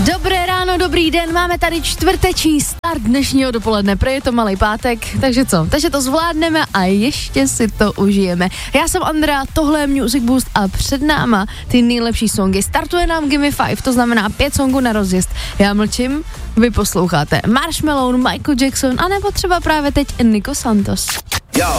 Dobré ráno, dobrý den, máme tady čtvrteční start dnešního dopoledne, prej je to malej pátek, takže co? Takže to zvládneme a ještě si to užijeme. Já jsem Andrea, tohle je Music Boost a před náma ty nejlepší songy. Startuje nám Gimme 5, to znamená 5 songů na rozjezd. Já mlčím, vy posloucháte Marshmello, Michael Jackson, anebo třeba právě teď Nico Santos.